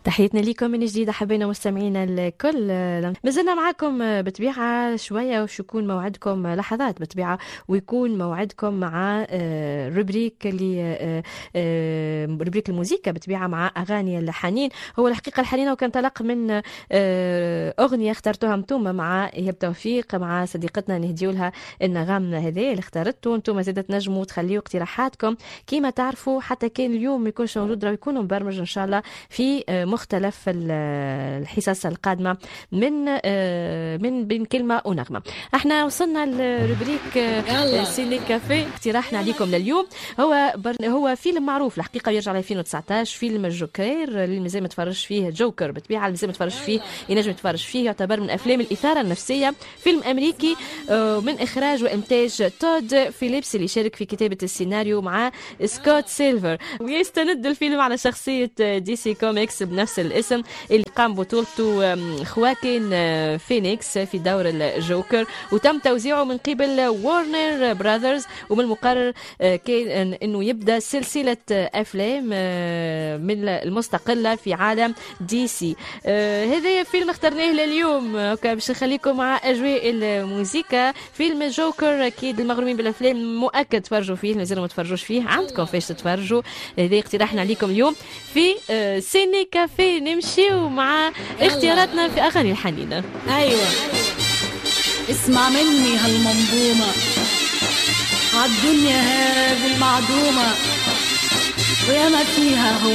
تحياتنا لكم من جديد حبينا مستمعينا الكل. مازلنا معاكم بطبيعة شوية وش يكون موعدكم لحظات بطبيعة، ويكون موعدكم مع روبريك اللي روبريك الموسيقى بطبيعة مع أغاني الحنين. هو الحقيقة الحنين وكان انطلق من أغنية اخترتوها انتم مع إيهاب توفيق مع صديقتنا نهديولها النغم هذه اللي اختارته. انتم زادة تنجموا تخليوا اقتراحاتكم كيما تعرفوا، حتى كان اليوم ما يكونش موجود راه يكون مبرمج ان شاء الله في مختلف الحصص القادمة من بين كلمة ونغمة. احنا وصلنا لروبريك سيني كافي. اقتراحنا عليكم لليوم هو فيلم معروف الحقيقة يرجع ل 2019، فيلم الجوكر اللي مازال ما تفرجش فيه. جوكر بطبيعة اللي مازال ما تفرجش فيه ينجم يتفرج فيه، يعتبر من افلام الاثارة النفسية. فيلم امريكي من اخراج وانتاج تود فيليبس اللي شارك في كتابة السيناريو مع سكوت سيلفر، ويستند الفيلم على شخصية دي سي كوميكس بنفس الاسم اللي قام بطولته خواكين فينيكس في دور الجوكر، وتم توزيعه من قبل وارنر براذرز. ومن المقرر كان انه يبدا سلسله افلام من المستقله في عالم دي سي. هذا فيلم اخترناه لليوم باش نخليكم مع اجواء الموسيقى. فيلم جوكر اكيد المغرومين بالافلام مؤكد تفرجوا فيه، مازالوا ما تفرجوش فيه عندكم فاش تتفرجوا. هذا اقتراحنا عليكم اليوم في سيني كافي. نمشيو مع اختياراتنا في اغاني الحنينه. ايوه اسمع مني هالمنظومه، عالدنيا هذه المعدومه وياما فيها